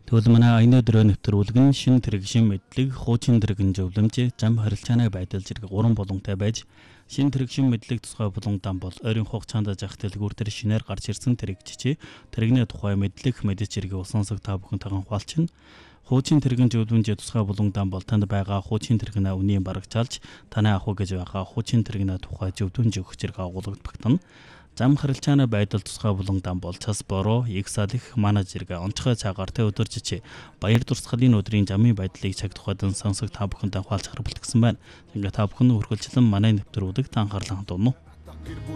Тэгвэл манай аяны өдрөө нэвтрүүлэг нь шин тэрэгшин мэдлэг, хуучин тэрэгэн зөвлөмж, зам харилцааны байдал зэрэг 3 булантай байж шин тэрэгшин мэдлэг тусгай буландан бол ойрын хугацаанд зах дэлгүүр төр шинээр гарч ирсэн тэрэгччээ тэрэгний тухай мэдлэх мэдэж зэрэг усансаг та бүхэнтэйгээ хуваалцна. Хуучин тэрэгэн зөвлөмж тусгай буландан бол танд байгаа хуучин тэрэгнээ үнийн барагчаалж танай ах уу гэж байгаа хуучин тэрэгнээ тухай зөвлөмж өгөх зэрэг агуулгад багтана. Зам харилцааны байдал тусгай буландан бол цас бороо, их салих, манай зэрэг онцгой цагаар тэ өдөржиж баяр дурсгалын өдрийн замын байдлыг цаг тухайдан сонсох та бүхэндээ хуваалцахар бэлтгэсэн байна. Ингээ та бүхэн үргэлжлэн манай нэвтрүүлэгт анхаарлаа хандуун уу.